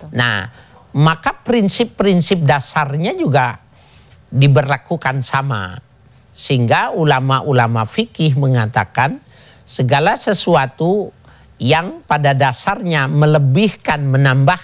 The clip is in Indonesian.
Nah, maka prinsip-prinsip dasarnya juga diberlakukan sama. Sehingga ulama-ulama fikih mengatakan segala sesuatu yang pada dasarnya melebihkan, menambah